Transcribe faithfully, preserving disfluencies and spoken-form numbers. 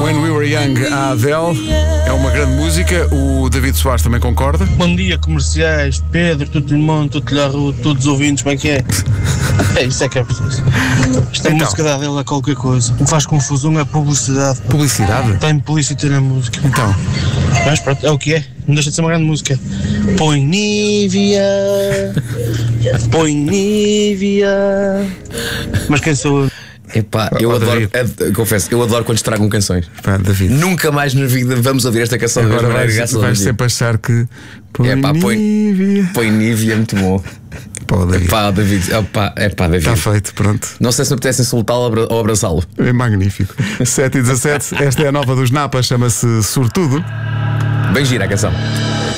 When We Were Young, a Adele. É uma grande música, o David Soares também concorda. Bom dia, comerciais, Pedro, tudo lhe mundo, tudo lhe rua, todos os ouvintes, como é que é? É isso é que é preciso. Esta Então. música da Adele é qualquer coisa. O que faz confusão é publicidade. Publicidade? Tem publicidade na música. Então. Mas pronto, é o que é. Não deixa de ser uma grande música. Põe Nívia, põe Nívia. Mas quem sou eu? Epá, eu Oh, adoro, David. é, confesso, eu adoro quando estragam canções. Pá, David. Nunca mais na vida vamos ouvir esta canção. Agora da vais, graças a vais Deus. sempre achar que. Põe É pá, põe- Nívea. Põe Nívia, é muito bom. Pô, David. Epá, David, epá, epá, David. Está feito, pronto. Não sei se me apetece insultá-lo ou abra- ou abraçá-lo. É magnífico. sete e dezassete, esta é a nova dos Napas, chama-se Sortudo. Bem gira a canção.